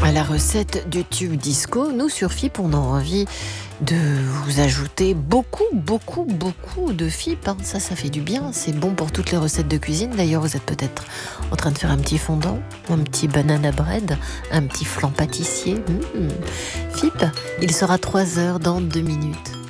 À la recette du tube disco, nous sur FIP, on a envie de vous ajouter beaucoup de FIP. Ça fait du bien. C'est bon pour toutes les recettes de cuisine. D'ailleurs, vous êtes peut-être en train de faire un petit fondant, un petit banana bread, un petit flan pâtissier. FIP, il sera 3h dans 2 minutes.